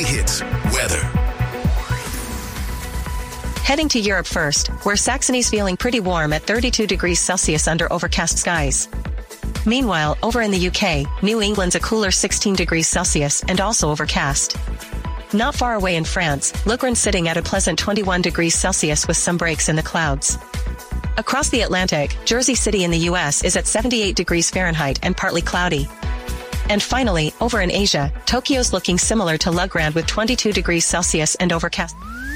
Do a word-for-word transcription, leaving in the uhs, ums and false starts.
Hits weather. Heading to Europe first, where Saxony's feeling pretty warm at thirty-two degrees Celsius under overcast skies. Meanwhile, over in the U K, New England's a cooler sixteen degrees Celsius and also overcast. Not far away in France, Lugran's sitting at a pleasant twenty-one degrees Celsius with some breaks in the clouds. Across the Atlantic, Jersey City in the U S is at seventy-eight degrees Fahrenheit and partly cloudy. And finally, over in Asia, Tokyo's looking similar to Lugran with twenty-two degrees Celsius and overcast.